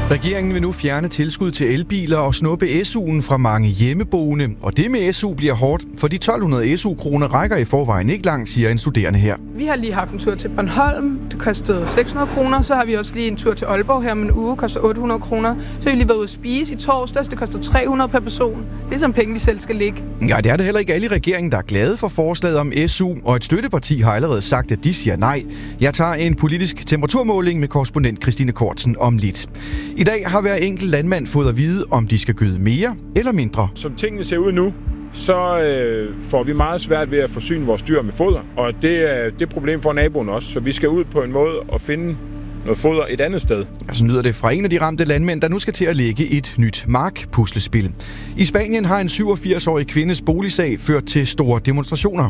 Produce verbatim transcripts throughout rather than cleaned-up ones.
Regeringen vil nu fjerne tilskud til elbiler og snuppe S U'en fra mange hjemmeboende. Og det med S U bliver hårdt, for de tolv hundrede S U-kroner rækker i forvejen ikke langt, siger en studerende her. Vi har lige haft en tur til Bornholm. Det kostede seks hundrede kroner. Så har vi også lige en tur til Aalborg her om en uge. Koster otte hundrede kroner. Så har vi lige været ude at spise i torsdags. Det koster tre hundrede per person. Det er sådan penge, vi selv skal lægge. Ja, det er det heller ikke alle i regeringen, der er glade for forslaget om S U. Og et støtteparti har allerede sagt, at de siger nej. Jeg tager en politisk temperaturmåling med korrespondent Christine Kortsen om lidt. I dag har hver enkelt landmand fået at vide, om de skal gøde mere eller mindre. Som tingene ser ud nu, så øh, får vi meget svært ved at forsyne vores dyr med foder. Og det er det problem for naboen også. Så vi skal ud på en måde og finde noget foder et andet sted. Og så lyder det fra en af de ramte landmænd, der nu skal til at lægge et nyt markpuslespil. I Spanien har en syvogfirs-årig kvindes boligsag ført til store demonstrationer.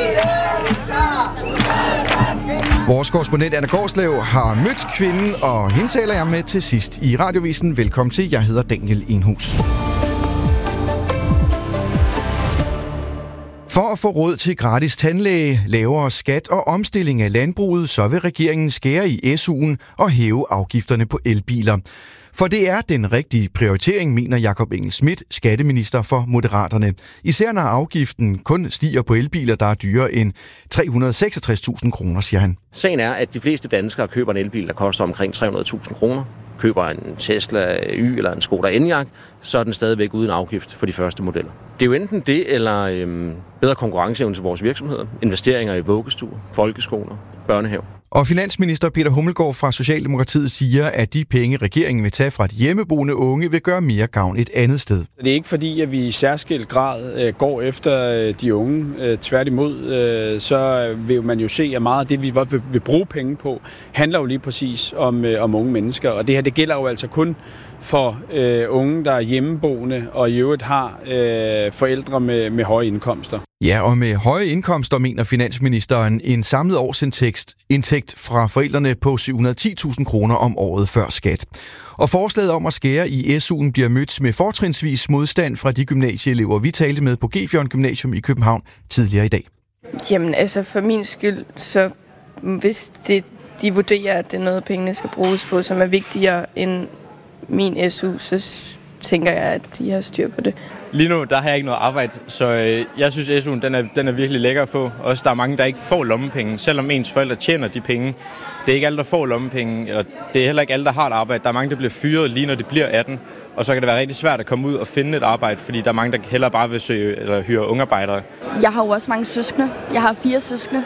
Vores korrespondent Anna Gårdslev har mødt kvinden, og hende taler jeg med til sidst i Radiovisen. Velkommen til. Jeg hedder Daniel Enhus. For at få råd til gratis tandlæge, lavere skat og omstilling af landbruget, så vil regeringen skære i S U'en og hæve afgifterne på elbiler. For det er den rigtige prioritering, mener Jakob Engel-Schmidt, skatteminister for Moderaterne. Især når afgiften kun stiger på elbiler, der er dyrere end tre hundrede og seksogtres tusind kroner, siger han. Sagen er, at de fleste danskere køber en elbil, der koster omkring tre hundrede tusind kroner. Køber en Tesla Y eller en Skoda Enyaq, så er den stadigvæk uden afgift for de første modeller. Det er jo enten det, eller øhm, bedre konkurrenceevne til vores virksomheder, investeringer i vuggestuer, folkeskoler, børnehaver. Og finansminister Peter Hummelgaard fra Socialdemokratiet siger, at de penge, regeringen vil tage fra de hjemmeboende unge, vil gøre mere gavn et andet sted. Det er ikke fordi, at vi i særskilt grad øh, går efter øh, de unge. Øh, tværtimod, øh, så vil man jo se, at meget af det, vi vil, vil bruge penge på, handler jo lige præcis om, øh, om unge mennesker. Og det her, det gælder jo altså kun for øh, unge, der er hjemmeboende og i øvrigt har øh, forældre med, med høje indkomster. Ja, og med høje indkomster mener finansministeren en samlet årsindtægt indtægt fra forældrene på syv hundrede og ti tusind kroner om året før skat. Og forslaget om at skære i S U'en bliver mødt med fortrinsvis modstand fra de gymnasieelever, vi talte med på Gefjørn Gymnasium i København tidligere i dag. Jamen altså for min skyld, så hvis det, de vurderer, at det er noget, pengene skal bruges på, som er vigtigere end min S U, så tænker jeg, at de har styr på det. Lige nu, der har jeg ikke noget arbejde, så øh, jeg synes, S U'en den er, den er virkelig lækker at få. Også der er mange, der ikke får lommepenge, selvom ens forældre tjener de penge. Det er ikke alle, der får lommepenge, eller det er heller ikke alle, der har et arbejde. Der er mange, der bliver fyret lige når de bliver atten, og så kan det være rigtig svært at komme ud og finde et arbejde, fordi der er mange, der hellere bare vil søge eller hyre ungarbejdere. Jeg har jo også mange søskende. Jeg har fire søskende.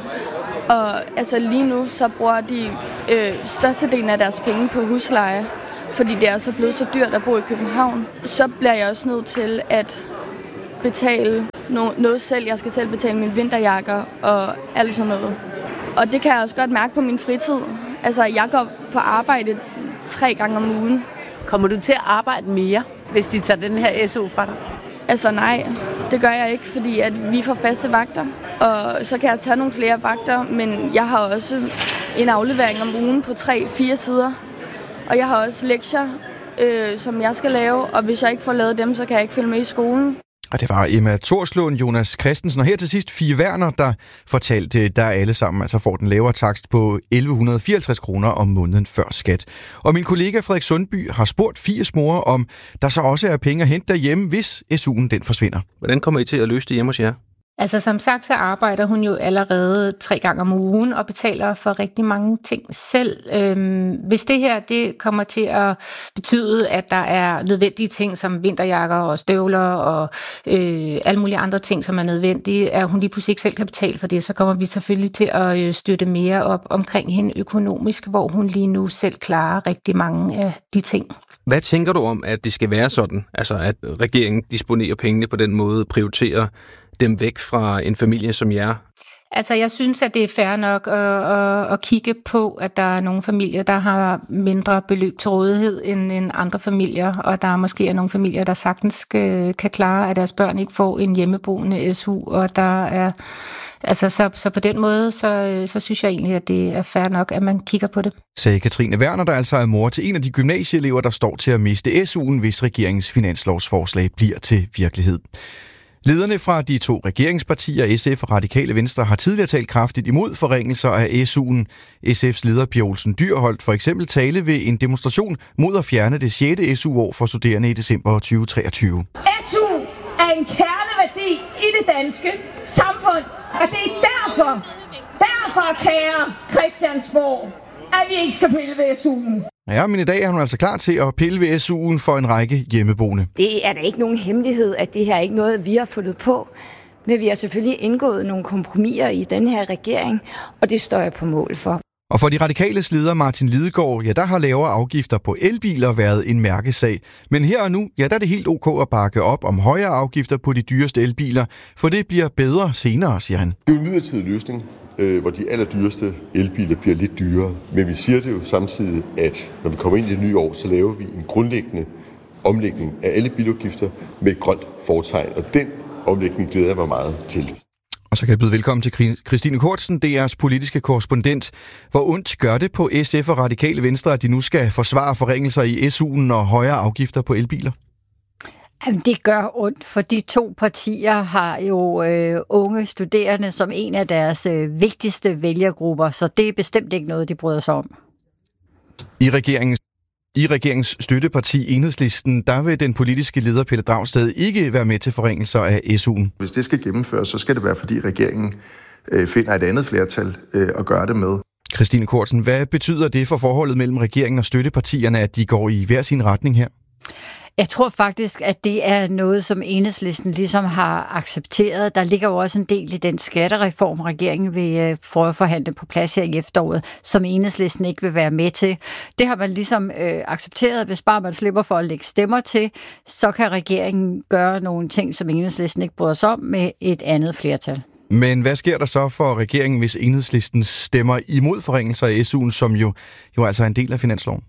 Og altså lige nu, så bruger de øh, størstedelen af deres penge på husleje, fordi det er så blevet så dyrt at bo i København. Så bliver jeg også nødt til at betale no- noget selv. Jeg skal selv betale mine vinterjakker og alt sådan noget. Og det kan jeg også godt mærke på min fritid. Altså, jeg går på arbejde tre gange om ugen. Kommer du til at arbejde mere, hvis de tager den her S U fra dig? Altså nej, det gør jeg ikke, fordi at vi får faste vagter. Og så kan jeg tage nogle flere vagter, men jeg har også en aflevering om ugen på tre fire sider. Og jeg har også lektier, øh, som jeg skal lave, og hvis jeg ikke får lavet dem, så kan jeg ikke følge med i skolen. Og det var Emma Torslund, Jonas Christensen og her til sidst Fie Werner, der fortalte, der alle sammen altså får den lavere takst på elleve fireoghalvtreds kroner om måneden før skat. Og min kollega Frederik Sundby har spurgt Fies mor, om der så også er penge at hente derhjemme, hvis S U'en den forsvinder. Hvordan kommer I til at løse det hjemme hos jer? Altså som sagt, så arbejder hun jo allerede tre gange om ugen og betaler for rigtig mange ting selv. Øhm, hvis det her det kommer til at betyde, at der er nødvendige ting som vinterjakker og støvler og øh, alle mulige andre ting, som er nødvendige, at hun lige pludselig ikke selv kan betale for det, så kommer vi selvfølgelig til at øh, støtte mere op omkring hende økonomisk, hvor hun lige nu selv klarer rigtig mange af de ting. Hvad tænker du om, at det skal være sådan? Altså at regeringen disponerer pengene på den måde, prioriterer dem væk fra en familie som jer? Altså, jeg synes, at det er fair nok at, at, at kigge på, at der er nogle familier, der har mindre beløb til rådighed end, end andre familier, og der er måske er nogle familier, der sagtens skal, kan klare, at deres børn ikke får en hjemmeboende S U, og der er, altså, så, så på den måde, så, så synes jeg egentlig, at det er fair nok, at man kigger på det. Sagde Katrine Werner, der altså er mor til en af de gymnasieelever, der står til at miste S U'en, hvis regeringens finanslovsforslag bliver til virkelighed. Lederne fra de to regeringspartier, S F og Radikale Venstre, har tidligere talt kraftigt imod forringelser af S U'en. S F's leder Pia Olsen Dyhr holdt for eksempel tale ved en demonstration mod at fjerne det sjette S U-år for studerende i december tyve treogtyve. S U er en kerneværdi i det danske samfund, og det er derfor, derfor kære Christiansborg, at vi ikke skal pille ved S U'en. Ja, men i dag er hun altså klar til at pille ved S U'en for en række hjemmeboende. Det er da ikke nogen hemmelighed, at det her er ikke noget, vi har fundet på. Men vi har selvfølgelig indgået nogle kompromiser i den her regering, og det står jeg på mål for. Og for de radikales leder Martin Lidegaard, ja, der har lavere afgifter på elbiler været en mærkesag. Men her og nu, ja, der er det helt ok at bakke op om højere afgifter på de dyreste elbiler, for det bliver bedre senere, siger han. Det er jo en midlertidig løsning, hvor de allerdyreste elbiler bliver lidt dyrere. Men vi siger det jo samtidig, at når vi kommer ind i det nye år, så laver vi en grundlæggende omlægning af alle bilafgifter med et grønt fortegn. Og den omlægning glæder jeg mig meget til. Og så kan jeg byde velkommen til Christine Kortsen, D R's politiske korrespondent. Hvor ondt gør det på S F og Radikale Venstre, at de nu skal forsvare forringelser i S U'en og højere afgifter på elbiler? Jamen, det gør ondt, for de to partier har jo øh, unge studerende som en af deres øh, vigtigste vælgergrupper, så det er bestemt ikke noget, de bryder sig om. I regeringens I regeringens støtteparti Enhedslisten, der vil den politiske leder Pelle Dragsted ikke være med til forringelser af S U'en. Hvis det skal gennemføres, så skal det være, fordi regeringen øh, finder et andet flertal øh, at gøre det med. Christine Kortsen, hvad betyder det for forholdet mellem regeringen og støttepartierne, at de går i hver sin retning her? Jeg tror faktisk, at det er noget, som Enhedslisten ligesom har accepteret. Der ligger jo også en del i den skattereform, regeringen vil prøve at forhandle på plads her i efteråret, som Enhedslisten ikke vil være med til. Det har man ligesom øh, accepteret. Hvis bare man slipper for at lægge stemmer til, så kan regeringen gøre nogle ting, som Enhedslisten ikke bryder sig om, med et andet flertal. Men hvad sker der så for regeringen, hvis Enhedslisten stemmer imod forringelser af S U'en, som jo, jo altså er en del af finansloven?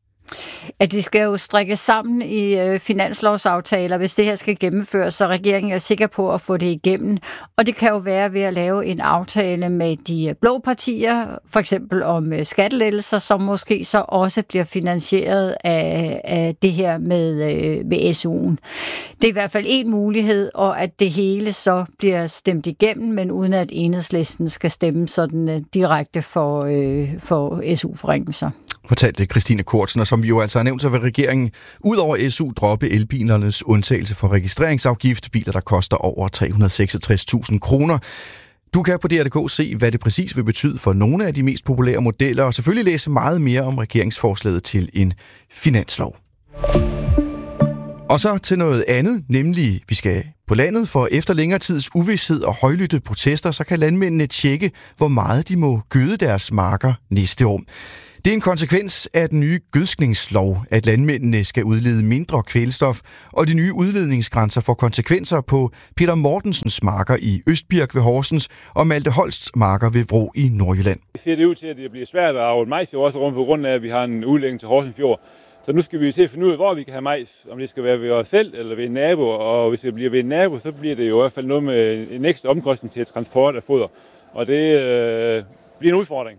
At de skal jo strikkes sammen i øh, finanslovsaftaler, hvis det her skal gennemføres, så regeringen er sikker på at få det igennem. Og det kan jo være ved at lave en aftale med de blå partier, for eksempel om øh, skattelettelser, som måske så også bliver finansieret af, af det her med, øh, med S U'en. Det er i hvert fald en mulighed, og at det hele så bliver stemt igennem, men uden at Enhedslisten skal stemme sådan øh, direkte for, øh, for S U-forringelser. Fortalte Christine Kortsen, og som vi jo altså har nævnt, så vil regeringen ud over S U droppe elbilernes undtagelse for registreringsafgift, biler der koster over tre hundrede og seksogtres tusind kroner. Du kan på D R punktum d k se, hvad det præcis vil betyde for nogle af de mest populære modeller, og selvfølgelig læse meget mere om regeringsforslaget til en finanslov. Og så til noget andet, nemlig vi skal på landet, for efter længere tids uvished og højlytte protester, så kan landmændene tjekke, hvor meget de må gøde deres marker næste år. Det er en konsekvens af den nye gødskningslov, at landmændene skal udlede mindre kvælstof, og de nye udledningsgrænser får konsekvenser på Peter Mortensens marker i Østbirk ved Horsens og Malte Holsts marker ved Vrå i Nordjylland. Det ser det ud til, at det bliver svært at avle majs i vores rum på grund af, at vi har en udlægning til Horsens Fjord. Så nu skal vi til at finde ud af, hvor vi kan have majs, om det skal være ved os selv eller ved en nabo, og hvis det bliver ved en nabo, så bliver det jo i hvert fald noget med en ekstra omkostning til transport af foder, og det øh, bliver en udfordring.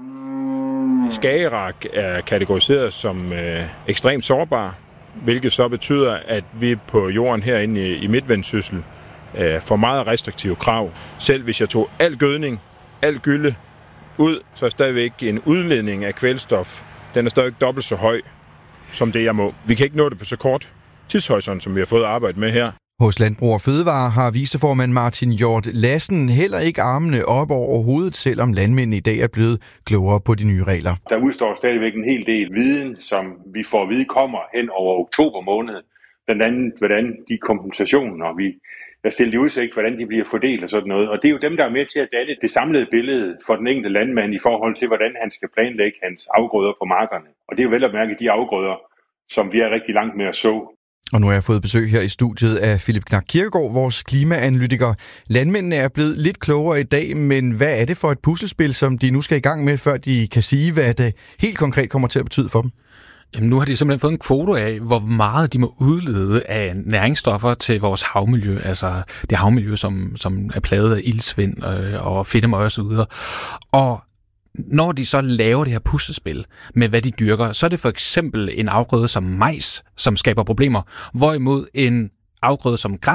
Skagerrak er kategoriseret som øh, ekstremt sårbar, hvilket så betyder, at vi på jorden herinde i, i Midtvendsyssel øh, får meget restriktive krav. Selv hvis jeg tog al gødning, al gylde ud, så er stadigvæk en udledning af kvælstof. Den er stadig dobbelt så høj som det, jeg må. Vi kan ikke nå det på så kort tidshorisont, som vi har fået arbejde med her. Hos Landbrug og Fødevare har viceformand Martin Hjort Lassen heller ikke armene op over hovedet, selvom landmændene i dag er blevet klogere på de nye regler. Der udstår stadigvæk en hel del viden, som vi får at vide kommer hen over oktober måned. Blandt andet, hvordan de kompensationer, vi har stillet i udsigt, hvordan de bliver fordelt og sådan noget. Og det er jo dem, der er med til at danne det samlede billede for den enkelte landmand i forhold til, hvordan han skal planlægge hans afgrøder på markerne. Og det er jo vel at mærke de afgrøder, som vi er rigtig langt med at så. Og nu har jeg fået besøg her i studiet af Philip Knak Kirkegaard, vores klimaanalytiker. Landmændene er blevet lidt klogere i dag, men hvad er det for et puslespil, som de nu skal i gang med, før de kan sige, hvad det helt konkret kommer til at betyde for dem? Jamen, nu har de simpelthen fået en kvote af, hvor meget de må udlede af næringsstoffer til vores havmiljø, altså det havmiljø, som, som er plaget af iltsvind øh, og fedtemøg og så videre. Og når de så laver det her puslespil med, hvad de dyrker, så er det for eksempel en afgrøde som majs, som skaber problemer, hvorimod en afgrøde som græs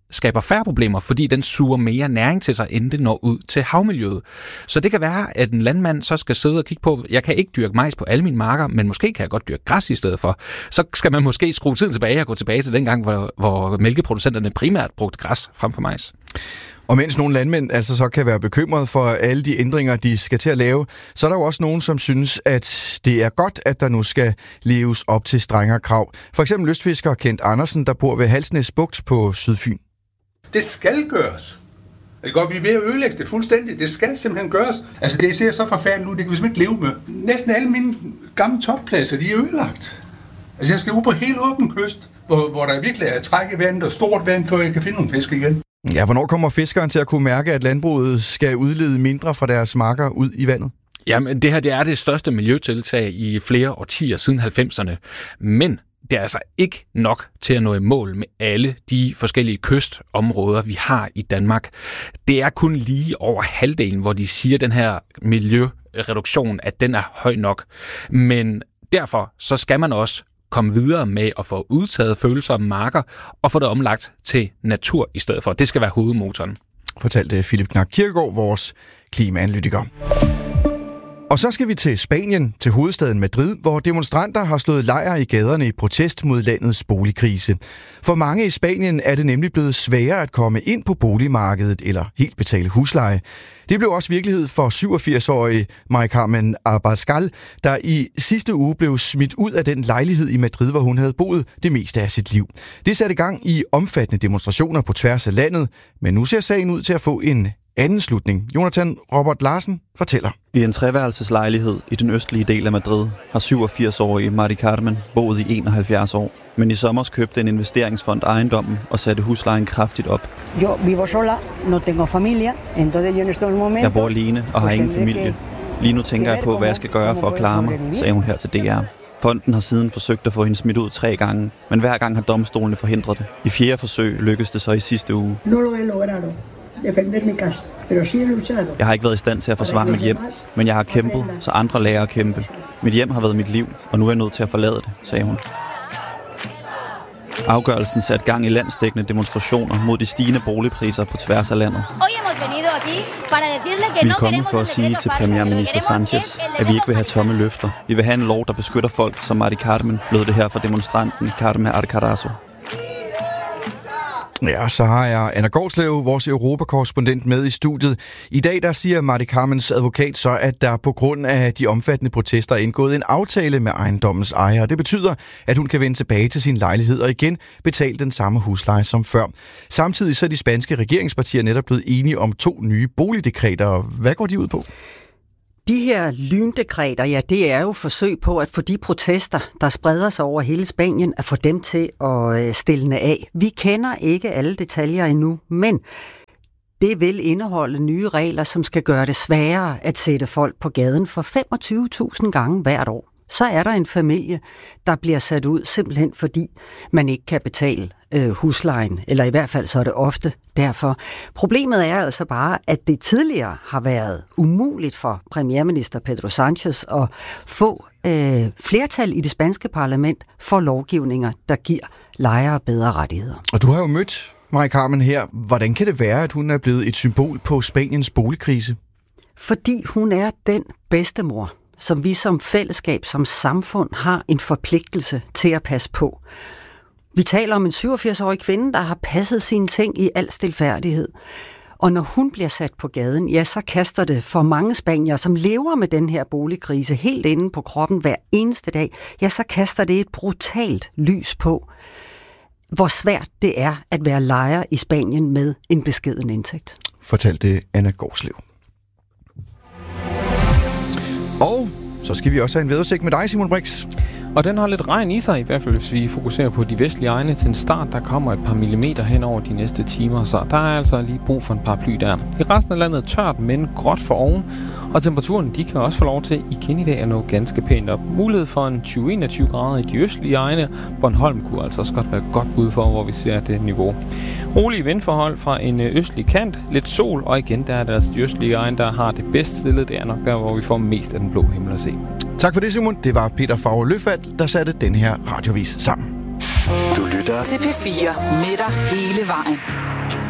skaber færre problemer, fordi den suger mere næring til sig, inden det når ud til havmiljøet. Så det kan være, at en landmand så skal sidde og kigge på, jeg kan ikke dyrke majs på alle mine marker, men måske kan jeg godt dyrke græs i stedet for. Så skal man måske skrue tiden tilbage og gå tilbage til den gang, hvor, hvor mælkeproducenterne primært brugte græs frem for majs. Og mens nogle landmænd altså så kan være bekymret for alle de ændringer, de skal til at lave, så er der jo også nogen, som synes, at det er godt, at der nu skal leves op til strengere krav. For eksempel lystfisker Kent Andersen, der bor ved Halsnæs Bugt på Sydfyn. Det skal gøres. Det går, vi er ved at ødelægge det fuldstændig. Det skal simpelthen gøres. Altså, det ser så forfærdeligt ud. Det kan vi simpelthen ikke leve med. Næsten alle mine gamle toppladser, de er ødelagt. Altså, jeg skal ud på helt åben kyst, hvor, hvor der virkelig er træk i vandet og stort vand, før jeg kan finde nogle fisk igen. Ja, hvornår kommer fiskeren til at kunne mærke, at landbruget skal udlede mindre fra deres marker ud i vandet? Jamen, det her det er det største miljøtiltag i flere årtier siden halvfemserne. Men det er altså ikke nok til at nå i mål med alle de forskellige kystområder, vi har i Danmark. Det er kun lige over halvdelen, hvor de siger, at den her miljøreduktion, at den er høj nok. Men derfor så skal man også komme videre med at få udtaget følsomme marker og få det omlagt til natur i stedet for. Det skal være hovedmotoren. Fortalte Philip Knak Kirkegaard, vores klimaanalytiker. Og så skal vi til Spanien, til hovedstaden Madrid, hvor demonstranter har slået lejr i gaderne i protest mod landets boligkrise. For mange i Spanien er det nemlig blevet sværere at komme ind på boligmarkedet eller helt betale husleje. Det blev også virkelighed for syvogfirs-årige Mari Carmen Abascal, der i sidste uge blev smidt ud af den lejlighed i Madrid, hvor hun havde boet det meste af sit liv. Det satte i gang i omfattende demonstrationer på tværs af landet, men nu ser sagen ud til at få en anden slutning. Jonathan Robert Larsen fortæller. I en treværelseslejlighed i den østlige del af Madrid har syvogfirs-årige Mari Carmen boet i enoghalvfjerds år. Men i sommer købte en investeringsfond ejendommen og satte huslejen kraftigt op. Yo vivo sola, no tengo familia, entonces yo en estos momentos. Jeg bor alene og har ingen familie. Lige nu tænker jeg på, hvad jeg skal gøre for at klare mig, sagde hun her til D R. Fonden har siden forsøgt at få hende smidt ud tre gange, men hver gang har domstolene forhindret det. I fjerde forsøg lykkedes det så i sidste uge. Jeg har ikke været i stand til at forsvare mit hjem, men jeg har kæmpet, så andre lærer at kæmpe. Mit hjem har været mit liv, og nu er jeg nødt til at forlade det, sagde hun. Afgørelsen satte gang i landsdækkende demonstrationer mod de stigende boligpriser på tværs af landet. Vi er kommet for at sige til premierminister Sánchez, at vi ikke vil have tomme løfter. Vi vil have en lov, der beskytter folk som Mari Carmen, lød det her fra demonstranten Carmen Alcaraz. Ja, så har jeg Anna Gårdslev, vores europakorrespondent, med i studiet. I dag der siger Mari Carmens advokat så, at der på grund af de omfattende protester er indgået en aftale med ejendommens ejer. Det betyder, at hun kan vende tilbage til sin lejlighed og igen betale den samme husleje som før. Samtidig så er de spanske regeringspartier netop blevet enige om to nye boligdekreter. Hvad går de ud på? De her lyndekreter, ja, det er jo forsøg på at få de protester, der spreder sig over hele Spanien, at få dem til at stille af. Vi kender ikke alle detaljer endnu, men det vil indeholde nye regler, som skal gøre det sværere at sætte folk på gaden for femogtyve tusind gange hvert år. Så er der en familie, der bliver sat ud simpelthen fordi man ikke kan betale øh, huslejen, eller i hvert fald så er det ofte derfor. Problemet er altså bare, at det tidligere har været umuligt for premierminister Pedro Sánchez at få øh, flertal i det spanske parlament for lovgivninger, der giver lejere bedre rettigheder. Og du har jo mødt Mari Carmen her. Hvordan kan det være, at hun er blevet et symbol på Spaniens boligkrise? Fordi hun er den bedstemor, som vi som fællesskab, som samfund, har en forpligtelse til at passe på. Vi taler om en syvogfirs-årig kvinde, der har passet sine ting i al stilfærdighed. Og når hun bliver sat på gaden, ja, så kaster det for mange spaniere, som lever med den her boligkrise helt inde på kroppen hver eneste dag, ja, så kaster det et brutalt lys på, hvor svært det er at være lejer i Spanien med en beskeden indtægt. Fortalte Anna Gårdslev. Og så skal vi også have en vejrudsigt med dig, Simon Brix. Og den har lidt regn i sig, i hvert fald hvis vi fokuserer på de vestlige egne. Til en start, der kommer et par millimeter hen over de næste timer, så der er altså lige brug for en paraply der. I resten af landet tørt, men gråt for oven, og temperaturen de kan også få lov til igen i dag at nå ganske pænt op. Mulighed for en tyve til enogtyve grader i de østlige egne. Bornholm kunne altså også godt være et godt bud for, hvor vi ser det niveau. Rolige vindforhold fra en østlig kant, lidt sol, og igen der er det altså de østlige egne, der har det bedst stillet. Det er nok der, hvor vi får mest af den blå himmel at se. Tak for det, Simon. Det var Peter Favre Løfald, der satte den her radiovis sammen. Du lytter til P fire med dig hele vejen.